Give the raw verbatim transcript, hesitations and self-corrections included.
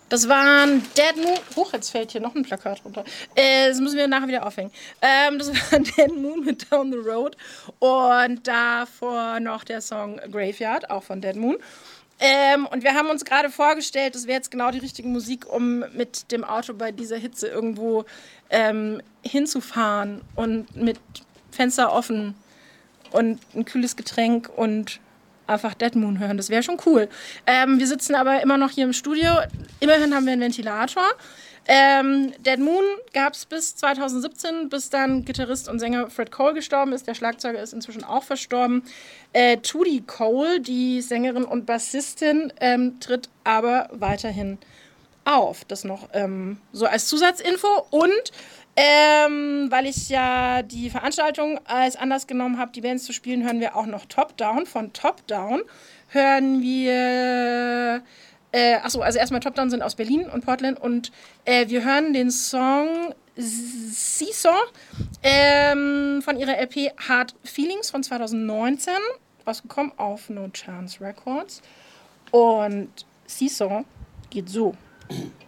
Das waren Dead Moon. Hoch, jetzt fällt hier noch ein Plakat runter. Äh, das müssen wir nachher wieder aufhängen. Ähm, das war Dead Moon mit Down the Road. Und davor noch der Song Graveyard, auch von Dead Moon. Ähm, und wir haben uns gerade vorgestellt, das wäre jetzt genau die richtige Musik, um mit dem Auto bei dieser Hitze irgendwo ähm, hinzufahren. Und mit Fenster offen und ein kühles Getränk und einfach Dead Moon hören. Das wäre schon cool. Ähm, wir sitzen aber immer noch hier im Studio. Immerhin haben wir einen Ventilator. Ähm, Dead Moon gab es bis zwanzig siebzehn, bis dann Gitarrist und Sänger Fred Cole gestorben ist. Der Schlagzeuger ist inzwischen auch verstorben. Äh, Tootie Cole, die Sängerin und Bassistin, ähm, tritt aber weiterhin auf. Das noch ähm, so als Zusatzinfo. Und ähm, weil ich ja die Veranstaltung als Anlass genommen habe, die Bands zu spielen, hören wir auch noch Top Down. Von Top Down hören wir... Äh, achso, also erstmal Top Down sind aus Berlin und Portland. Und äh, wir hören den Song Seesaw ähm, von ihrer L P Hard Feelings von zwanzig neunzehn. Rausgekommen auf No Chance Records. Und Seesaw geht so.